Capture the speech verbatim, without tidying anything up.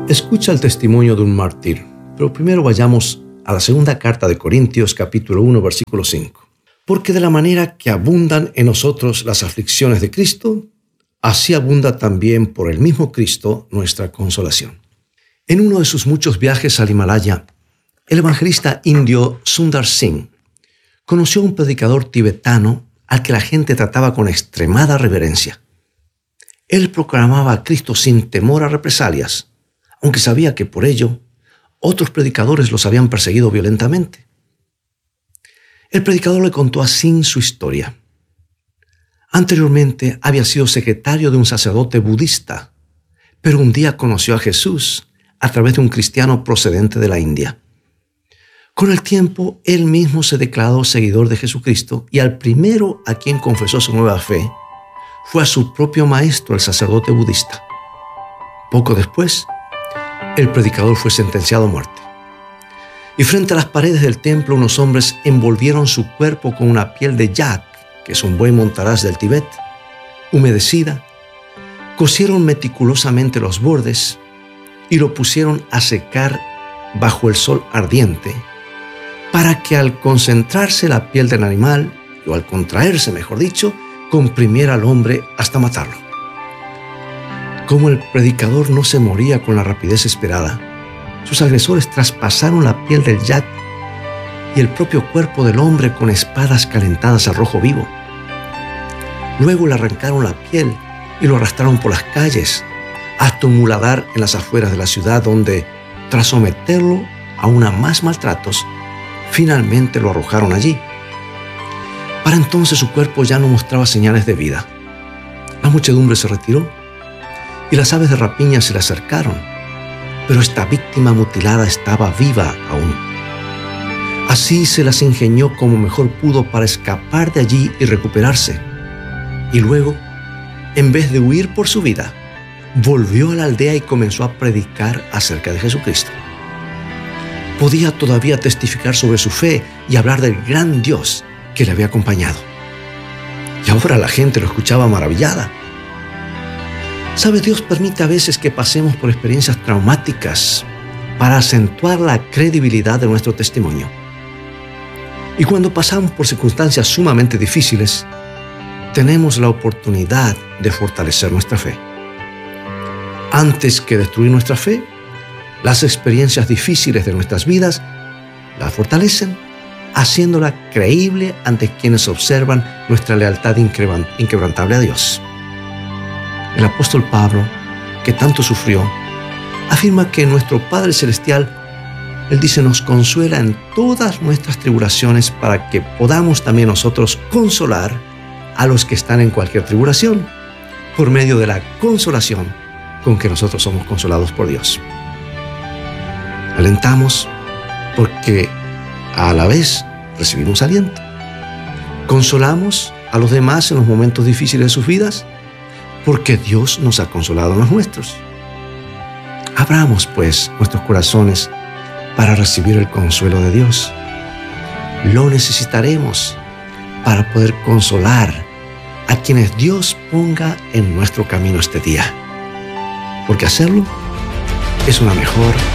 Escucha el testimonio de un mártir, pero primero vayamos a la segunda carta de Corintios, capítulo uno, versículo cinco. Porque de la manera que abundan en nosotros las aflicciones de Cristo, así abunda también por el mismo Cristo nuestra consolación. En uno de sus muchos viajes al Himalaya, el evangelista indio Sundar Singh conoció a un predicador tibetano al que la gente trataba con extremada reverencia. Él proclamaba a Cristo sin temor a represalias, aunque sabía que por ello otros predicadores los habían perseguido violentamente. El predicador le contó a Singh su historia. Anteriormente había sido secretario de un sacerdote budista, pero un día conoció a Jesús a través de un cristiano procedente de la India. Con el tiempo, él mismo se declaró seguidor de Jesucristo y al primero a quien confesó su nueva fe fue a su propio maestro, el sacerdote budista. Poco después, el predicador fue sentenciado a muerte. Y frente a las paredes del templo, unos hombres envolvieron su cuerpo con una piel de yak, que es un buey montaraz del Tíbet, humedecida, cosieron meticulosamente los bordes y lo pusieron a secar bajo el sol ardiente, para que al concentrarse la piel del animal, o al contraerse, mejor dicho, comprimiera al hombre hasta matarlo. Como el predicador no se moría con la rapidez esperada, sus agresores traspasaron la piel del yak y el propio cuerpo del hombre con espadas calentadas al rojo vivo. Luego le arrancaron la piel y lo arrastraron por las calles hasta un muladar en las afueras de la ciudad, donde, tras someterlo a aún más maltratos, finalmente lo arrojaron allí. Para entonces su cuerpo ya no mostraba señales de vida. La muchedumbre se retiró y las aves de rapiña se le acercaron, pero esta víctima mutilada estaba viva aún. Así se las ingenió como mejor pudo para escapar de allí y recuperarse. Y luego, en vez de huir por su vida, volvió a la aldea y comenzó a predicar acerca de Jesucristo. Podía todavía testificar sobre su fe y hablar del gran Dios que le había acompañado. Y ahora la gente lo escuchaba maravillada. ¿Sabe? Dios permite a veces que pasemos por experiencias traumáticas para acentuar la credibilidad de nuestro testimonio. Y cuando pasamos por circunstancias sumamente difíciles, tenemos la oportunidad de fortalecer nuestra fe. Antes que destruir nuestra fe, las experiencias difíciles de nuestras vidas la fortalecen, haciéndola creíble ante quienes observan nuestra lealtad inquebrantable a Dios. El apóstol Pablo, que tanto sufrió, afirma que nuestro Padre Celestial, Él dice, nos consuela en todas nuestras tribulaciones para que podamos también nosotros consolar a los que están en cualquier tribulación, por medio de la consolación con que nosotros somos consolados por Dios. Alentamos porque a la vez recibimos aliento. Consolamos a los demás en los momentos difíciles de sus vidas, porque Dios nos ha consolado en los nuestros. Abramos, pues, nuestros corazones para recibir el consuelo de Dios. Lo necesitaremos para poder consolar a quienes Dios ponga en nuestro camino este día, porque hacerlo es una mejor